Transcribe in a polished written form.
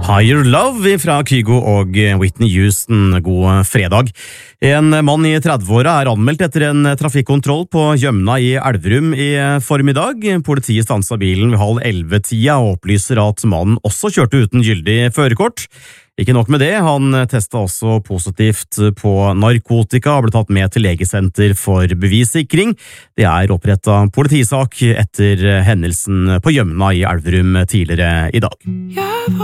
Higher Love fra Kygo og Whitney Houston. God fredag. En mann i 30-åra er anmeldt etter en trafikkontroll på Gjømna i Elverum i formiddag. Politiet stanset bilen ved 10:30 og opplyser at mannen også kjørte uten gyldig førerkort. Ikke nok med det, han testet også positivt på narkotika og ble tatt med til legesenter for bevissikring. Det er opprettet politisak etter hendelsen på Gjømna i Elverum tidligere i dag.